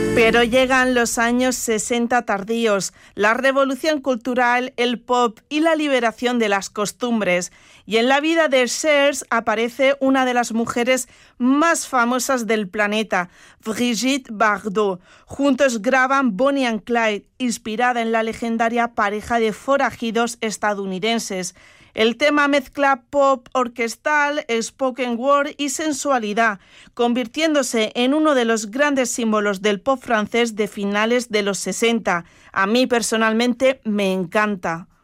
Pero llegan los años 60 tardíos, la revolución cultural, el pop y la liberación de las costumbres. Y en la vida de Cher aparece una de las mujeres más famosas del planeta, Brigitte Bardot. Juntos graban Bonnie and Clyde, inspirada en la legendaria pareja de forajidos estadounidenses. El tema mezcla pop orquestal, spoken word y sensualidad, convirtiéndose en uno de los grandes símbolos del pop francés de finales de los 60. A mí personalmente me encanta.